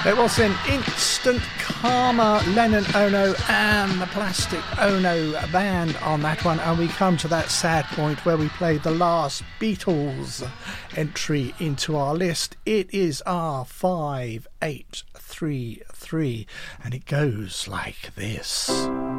It was an instant karma, Lennon Ono and the Plastic Ono band on that one, and we come to that sad point where we play the last Beatles entry into our list. It is R5833 and it goes like this.